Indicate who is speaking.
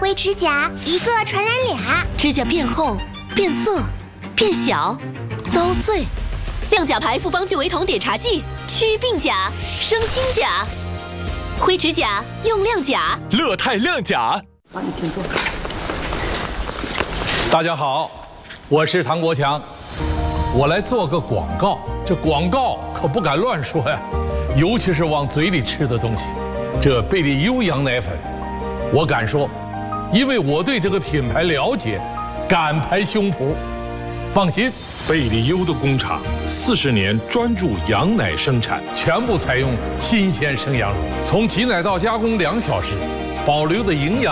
Speaker 1: 灰指甲，一个传染俩。
Speaker 2: 指甲变厚、变色、变小、遭碎。亮甲牌复方聚维酮碘茶剂，祛病甲，生新甲。灰指甲用亮甲，
Speaker 3: 乐泰亮甲。
Speaker 4: 好，你请坐。
Speaker 5: 大家好，我是唐国强，我来做个广告。这广告可不敢乱说呀，尤其是往嘴里吃的东西。这贝利优羊奶粉，我敢说，因为我对这个品牌了解，敢拍胸脯。放心，
Speaker 3: 贝利优的工厂40年专注羊奶生产，
Speaker 5: 全部采用新鲜生羊乳，从挤奶到加工2小时，保留的营养。